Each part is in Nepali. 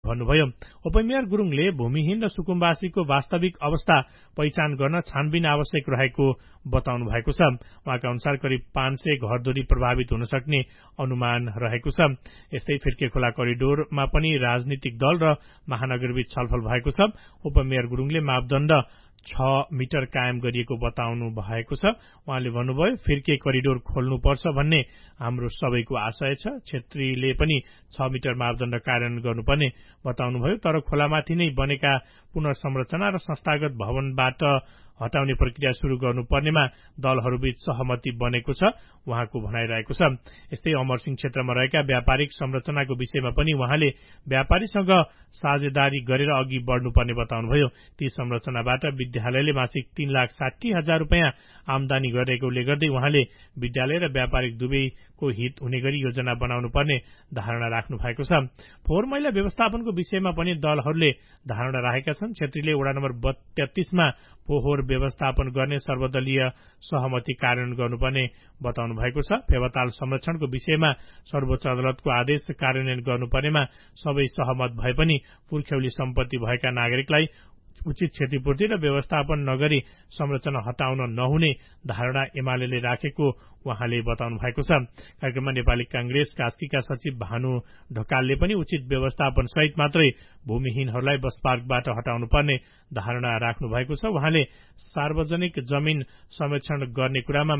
भन्नुभयो। उपमेयर गुरुङले भूमिहीन र सुकुम्बासीको वास्तविक अवस्था पहिचान गर्न छानबिन आवश्यक रहेको बताउनु भएको छ। उहाँका अनुसार करिब 500 घरधुरी प्रभावित हुन सक्ने अनुमान रहेको छ। यस्तै फिर्के खोला करिडोरमा पनि राजनीतिक दल र महानगरबीच छलफल भएको छ। उपमेयर गुरुङले मापदण्ड 6 मिटर कायम गरिएको बताउनु भएको छ। उहाँले भन्नुभयो, फिर्के करिडोर खोल्नुपर्छ भन्ने हाम्रो सबैको आशय छ। छेत्रीले पनि 6 मिटर मापदण्ड कार्यान्वयन गर्नुपर्ने बताउनुभयो। तर खोलामाथि नै बनेका पुनर्संरचना र संस्थागत भवनबाट हटाउने प्रक्रिया शुरू गर्नुपर्नेमा दलहरूबीच सहमति बनेको छ, उहाँको भनाइरहेको छ। यस्तै अमरसिंह क्षेत्रमा रहेका व्यापारिक संरचनाको विषयमा पनि उहाँले व्यापारीसँग साझेदारी गरेर अघि बढ्नुपर्ने बताउनुभयो। ती संरचनाबाट विद्यालयले मासिक 3,60,000 रुपियाँ आमदानी गरेकोले गर्दै उहाँले विद्यालय र व्यापारिक दुवैको हित हुने गरी योजना बनाउनु पर्ने धारणा राख्नु भएको छ। फोहोर मैला व्यवस्थापनको विषयमा पनि दलहरूले धारणा राखेका छन्। छेत्रीले वडा नम्बर 33 मा फोहोर व्यवस्थापन गर्ने सर्वदलीय सहमति कार्यान्वयन गर्नुपर्ने बताउनु भएको छ। फेवाताल संरक्षणको विषयमा सर्वोच्च अदालतको आदेश कार्यान्वयन गर्नुपर्नेमा सबै सहमत भए पनि पुर्ख्यौली सम्पत्ति भएका नागरिकलाई उचित क्षतिपूर्ति र व्यवस्थापन नगरी संरचना हटाउन नहुने धारणा एमाले राखेको उहाँले बताउनु भएको छ। कार्यक्रममा नेपाली कांग्रेस कास्कीका सचिव भानु ढकालले पनि उचित व्यवस्थापन सहित मात्रै भूमिहीनहरूलाई बसपार्कबाट हटाउनु पर्ने धारणा राख्नु भएको छ। उहाँले सार्वजनिक जमिन संरक्षण गर्ने कुरामा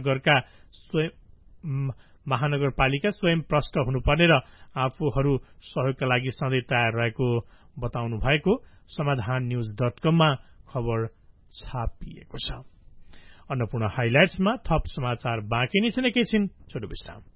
महानगरपालिका स्वयं प्रष्ट हुनुपर्ने र आफूहरू सहयोगका लागि सधैँ तयार रहेको बताउनु भएको समाधान-न्यूज.com मा खबर छापिएको छ। अन्नपूर्ण हाइलाइट्समा थप समाचार बाँकी नै छन्। एकैछिन छोटो विश्राम।